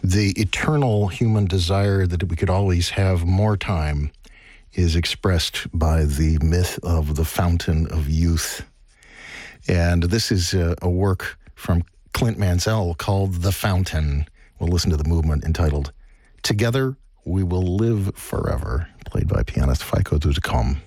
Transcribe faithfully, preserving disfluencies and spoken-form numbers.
the eternal human desire that we could always have more time is expressed by the myth of the fountain of youth. And this is a, a work from Clint Mansell called The Fountain. We'll listen to the movement entitled Together We Will Live Forever, played by pianist Feiko Dudecom.